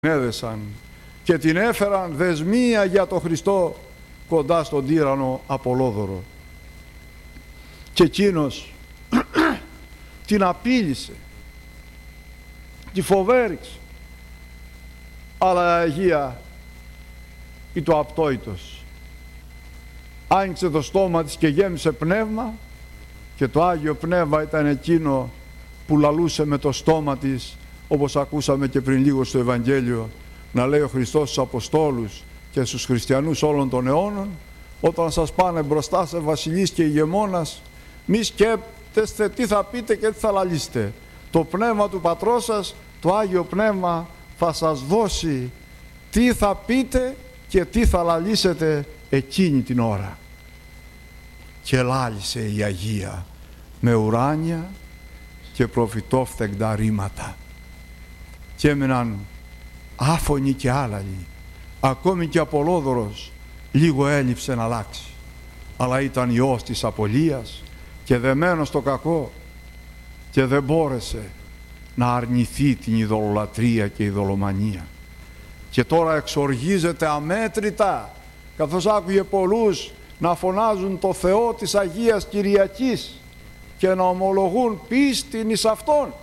έδεσαν και την έφεραν δεσμία για το Χριστό κοντά στον τύραννο Απολόδωρο. Και εκείνος την απείλησε, τη φοβέριξε, αλλά η Αγία ή το απτόητος άνοιξε το στόμα της και γέμισε πνεύμα, και το Άγιο Πνεύμα ήταν εκείνο που λαλούσε με το στόμα της, όπως ακούσαμε και πριν λίγο στο Ευαγγέλιο να λέει ο Χριστός στους Αποστόλους και στους χριστιανούς όλων των αιώνων: όταν σας πάνε μπροστά σε βασιλείς και ηγεμόνας, μη σκέπτεστε τι θα πείτε και τι θα λαλήσετε. Το Πνεύμα του Πατρός σας, το Άγιο Πνεύμα, θα σας δώσει τι θα πείτε και τι θα λαλήσετε εκείνη την ώρα. Και λάλησε η Αγία με ουράνια και προφητόφθεγγτα ρήματα, και έμεναν άφωνοι και άλαλοι. Ακόμη και Απολόδωρος λίγο έλειψε να αλλάξει, αλλά ήταν ιός της απολίας και δεμένος στο κακό, και δεν μπόρεσε να αρνηθεί την ειδωλολατρία και ειδωλομανία. Και τώρα εξοργίζεται αμέτρητα, καθώς άκουγε πολλούς να φωνάζουν το Θεό της Αγίας Κυριακής και να ομολογούν πίστην εις Αυτόν,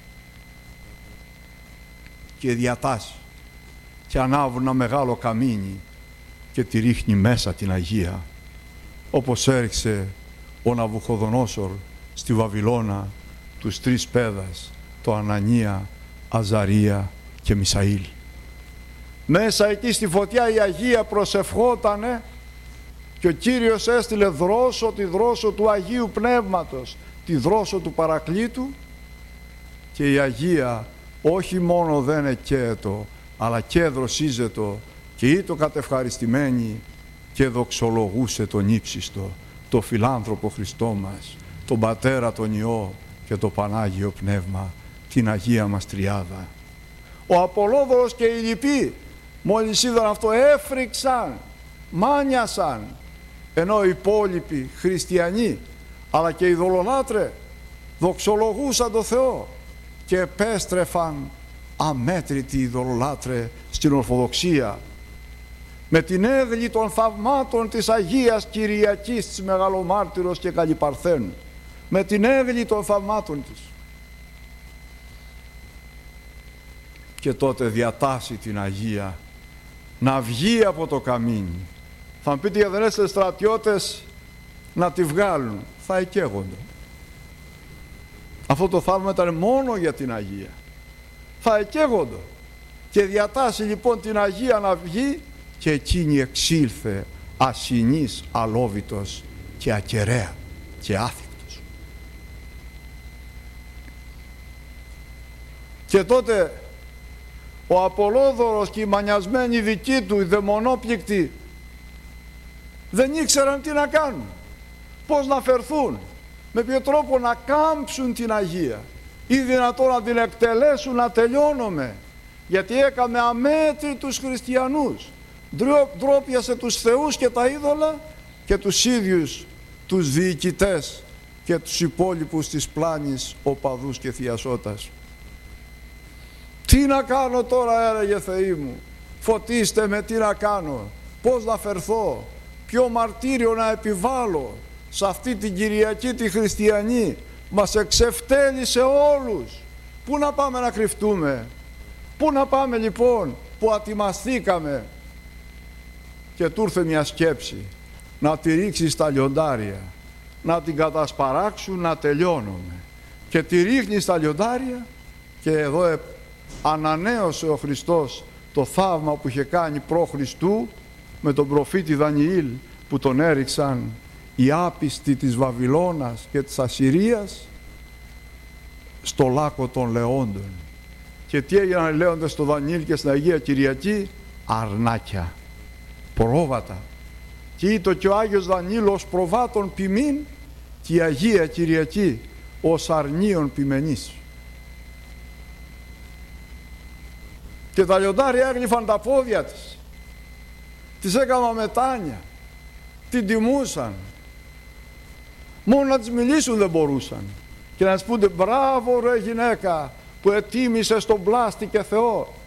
και διατάσσει και ανάβουν ένα μεγάλο καμίνι και τη ρίχνει μέσα την Αγία, όπως έριξε ο Ναβουχοδονόσορ στη Βαβυλώνα τους τρεις παίδας, το Ανανία, Αζαρία και Μισαήλ. Μέσα εκεί στη φωτιά η Αγία προσευχότανε και ο Κύριος έστειλε δρόσο, τη δρόσο του Αγίου Πνεύματος, τη δρόσο του Παρακλήτου, και η Αγία όχι μόνο δεν εκαίετο, αλλά και δροσίζετο και ήτο κατευχαριστημένη και δοξολογούσε τον ύψιστο, το φιλάνθρωπο Χριστό μας, τον Πατέρα, τον Υιό και το Πανάγιο Πνεύμα, την Αγία μας Τριάδα. Ο Απολόδωρος και οι λοιποί μόλις είδαν αυτό έφρυξαν, μάνιασαν, ενώ οι υπόλοιποι χριστιανοί αλλά και οι ειδωλολάτρε δοξολογούσαν το Θεό και επέστρεφαν αμέτρητοι ειδωλολάτρε στην Ορθοδοξία με την έγλη των θαυμάτων της Αγίας Κυριακής της Μεγαλομάρτυρος και Καλυπαρθένου, με την έγλη των θαυμάτων της. Και τότε διατάσσει την Αγία να βγει από το καμίνι. Θα μου πείτε, δεν έστειλε στρατιώτες να τη βγάλουν? Θα εκαίγονται. Αυτό το θαύμα ήταν μόνο για την Αγία. Θα εκαίγονται. Και διατάσσει λοιπόν την Αγία να βγει, και εκείνη εξήλθε ασυνής, αλόβητος και ακεραία και άθικτος. Και τότε ο Απολόδωρος και οι μανιασμένοι δικοί του, οι δαιμονόπληκτοι, δεν ήξεραν τι να κάνουν, πώς να φερθούν, με ποιο τρόπο να κάμψουν την Αγία ή δυνατόν να την εκτελέσουν, να τελειώνουμε, γιατί έκαμε αμέτρητους χριστιανούς, ντρόπιασε τους θεούς και τα είδωλα και τους ίδιους τους διοικητές και τους υπόλοιπους της πλάνης οπαδούς και θειασότας. Τι να κάνω τώρα, έλεγε, Θεοί μου, φωτίστε με, τι να κάνω, πώς να φερθώ, ποιο μαρτύριο να επιβάλλω σε αυτή την Κυριακή τη χριστιανή? Μας εξευτέλισε όλους. Πού να πάμε να κρυφτούμε? Πού να πάμε λοιπόν που ατιμαστήκαμε? Και του ήρθε μια σκέψη, να τη ρίξει στα λιοντάρια, να την κατασπαράξουν, να τελειώνουμε. Και τη ρίχνει στα λιοντάρια, και εδώ ανανέωσε ο Χριστός το θαύμα που είχε κάνει προ Χριστού με τον προφήτη Δανιήλ, που τον έριξαν οι άπιστοι της Βαβυλώνας και της Ασσυρίας στο λάκκο των λεόντων. Και τι έγιναν οι λέοντες στο Δανιήλ και στην Αγία Κυριακή? Αρνάκια, πρόβατα. Και ήτο και ο Άγιος Δανιήλ ως προβάτων ποιμήν, και η Αγία Κυριακή ως αρνίων ποιμενής. Και τα λιοντάρια έγλυφαν τα πόδια της, της έκαναν μετάνια, την τιμούσαν, μόνο να της μιλήσουν δεν μπορούσαν, και να της πούνε μπράβο ρε γυναίκα που ετίμησες τον πλάστη και Θεό.